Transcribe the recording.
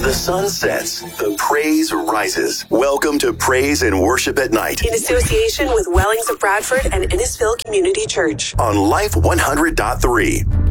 the sun sets, the praise rises. Welcome to Praise and Worship at Night in association with Wellings of Bradford and Innisfil Community Church on Life 100.3.